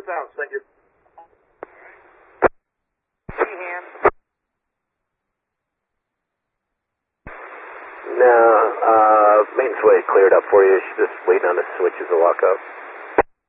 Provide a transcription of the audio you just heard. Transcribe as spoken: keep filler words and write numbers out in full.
pounds, thank you. Sheehan. No, uh, maintenance way cleared up for you. She's just waiting on the switches to lock up.